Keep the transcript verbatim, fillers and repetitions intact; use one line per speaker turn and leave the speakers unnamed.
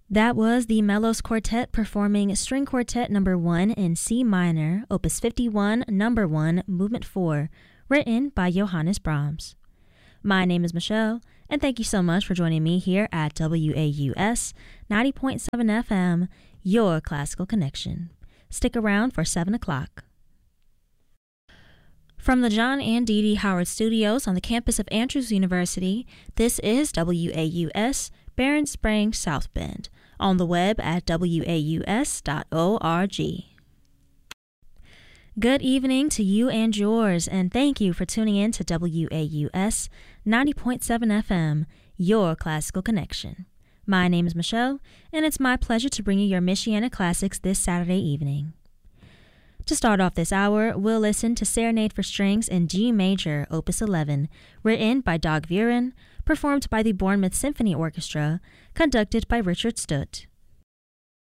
That was the Mellows Quartet performing String Quartet number one in C minor, opus fifty-one, number one, movement four, written by Johannes Brahms. My name is Michelle, and thank you so much for joining me here at W A U S ninety point seven F M, your classical connection. Stick around for seven o'clock. From the John and Dee Dee Howard Studios on the campus of Andrews University, this is W A U S Barron Springs, South Bend, on the web at w a u s dot org. Good evening to you and yours, and thank you for tuning in to W A U S ninety point seven F M, your classical connection. My name is Michelle, and it's my pleasure to bring you your Michiana classics this Saturday evening. To start off this hour, we'll listen to Serenade for Strings in G Major, opus eleven, written by Dag Viren, performed by the Bournemouth Symphony Orchestra, conducted by Richard Stutt.